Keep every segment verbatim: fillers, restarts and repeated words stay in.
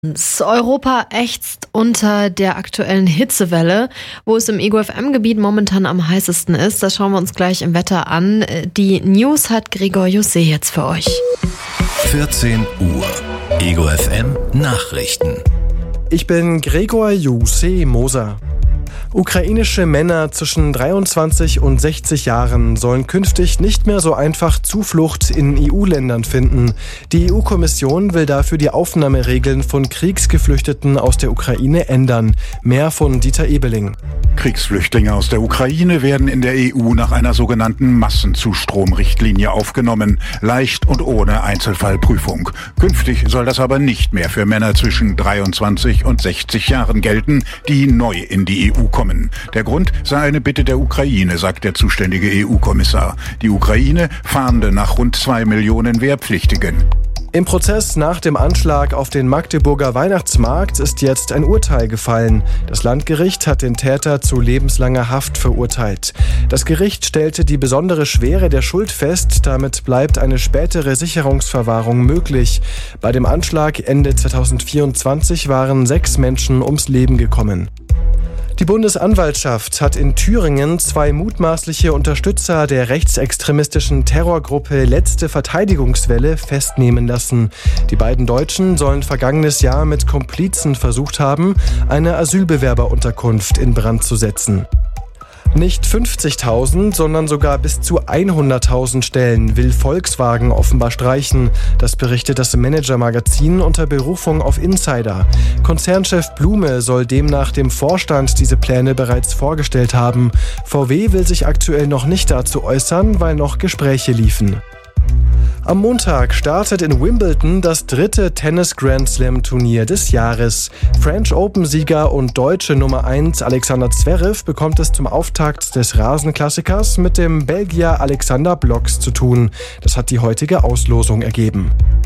Europa ächzt unter der aktuellen Hitzewelle. Wo es im Ego F M-Gebiet momentan am heißesten ist, das schauen wir uns gleich im Wetter an. Die News hat Gregor Jussé jetzt für euch. vierzehn Uhr, Ego F M Nachrichten. Ich bin Gregor Jussé Moser. Ukrainische Männer zwischen dreiundzwanzig und sechzig Jahren sollen künftig nicht mehr so einfach Zuflucht in E U-Ländern finden. Die E U-Kommission will dafür die Aufnahmeregeln von Kriegsgeflüchteten aus der Ukraine ändern. Mehr von Dieter Ebeling. Kriegsflüchtlinge aus der Ukraine werden in der E U nach einer sogenannten Massenzustromrichtlinie aufgenommen, leicht und ohne Einzelfallprüfung. Künftig soll das aber nicht mehr für Männer zwischen dreiundzwanzig und sechzig Jahren gelten, die neu in die E U kommen. Der Grund sei eine Bitte der Ukraine, sagt der zuständige E U-Kommissar. Die Ukraine fahnde nach rund zwei Millionen Wehrpflichtigen. Im Prozess nach dem Anschlag auf den Magdeburger Weihnachtsmarkt ist jetzt ein Urteil gefallen. Das Landgericht hat den Täter zu lebenslanger Haft verurteilt. Das Gericht stellte die besondere Schwere der Schuld fest, damit bleibt eine spätere Sicherungsverwahrung möglich. Bei dem Anschlag Ende zweitausendvierundzwanzig waren sechs Menschen ums Leben gekommen. Die Bundesanwaltschaft hat in Thüringen zwei mutmaßliche Unterstützer der rechtsextremistischen Terrorgruppe Letzte Verteidigungswelle festnehmen lassen. Die beiden Deutschen sollen vergangenes Jahr mit Komplizen versucht haben, eine Asylbewerberunterkunft in Brand zu setzen. Nicht fünfzigtausend, sondern sogar bis zu hunderttausend Stellen will Volkswagen offenbar streichen. Das berichtet das Manager-Magazin unter Berufung auf Insider. Konzernchef Blume soll demnach dem Vorstand diese Pläne bereits vorgestellt haben. V W will sich aktuell noch nicht dazu äußern, weil noch Gespräche liefen. Am Montag startet in Wimbledon das dritte Tennis-Grand-Slam-Turnier des Jahres. French Open-Sieger und deutsche Nummer eins Alexander Zverev bekommt es zum Auftakt des Rasenklassikers mit dem Belgier Alexander Blocks zu tun. Das hat die heutige Auslosung ergeben.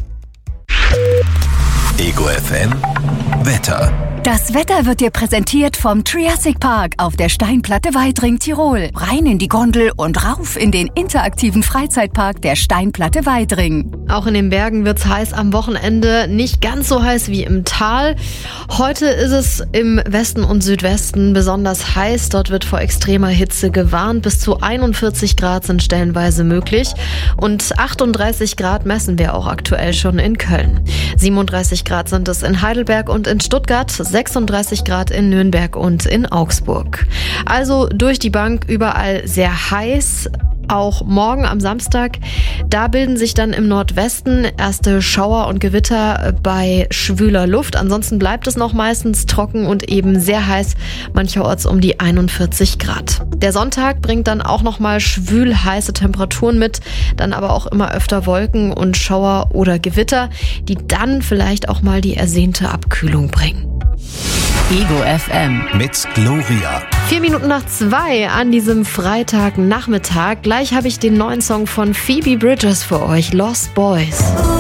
Ego F M Wetter. Das Wetter wird dir präsentiert vom Triassic Park auf der Steinplatte Weidring, Tirol. Rein in die Gondel und rauf in den interaktiven Freizeitpark der Steinplatte Weidring. Auch in den Bergen wird's heiß am Wochenende, nicht ganz so heiß wie im Tal. Heute ist es im Westen und Südwesten besonders heiß. Dort wird vor extremer Hitze gewarnt. Bis zu einundvierzig Grad sind stellenweise möglich. Und achtunddreißig Grad messen wir auch aktuell schon in Köln. siebenunddreißig Grad sind es in Heidelberg und in Stuttgart. sechsunddreißig Grad in Nürnberg und in Augsburg. Also durch die Bank überall sehr heiß. Auch morgen am Samstag, da bilden sich dann im Nordwesten erste Schauer und Gewitter bei schwüler Luft. Ansonsten bleibt es noch meistens trocken und eben sehr heiß, mancherorts um die einundvierzig Grad. Der Sonntag bringt dann auch nochmal schwül heiße Temperaturen mit, dann aber auch immer öfter Wolken und Schauer oder Gewitter, die dann vielleicht auch mal die ersehnte Abkühlung bringen. Ego F M mit Gloria. Vier Minuten nach zwei an diesem Freitagnachmittag. Gleich habe ich den neuen Song von Phoebe Bridgers für euch, Lost Boys.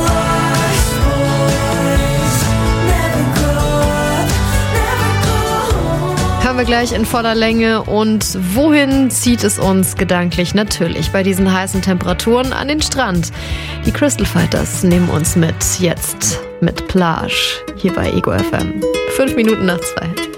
Hören wir gleich in voller Länge. Und wohin zieht es uns gedanklich? Natürlich bei diesen heißen Temperaturen an den Strand. Die Crystal Fighters nehmen uns mit jetzt mit Plage hier bei Ego F M. Fünf Minuten nach zwei.